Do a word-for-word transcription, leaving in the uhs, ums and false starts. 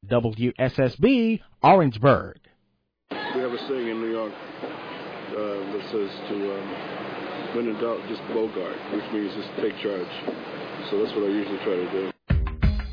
W S S B, Orangeburg. We have a saying in New York uh, that says to, um, when in doubt, just bogart, which means just take charge. So that's what I usually try to do.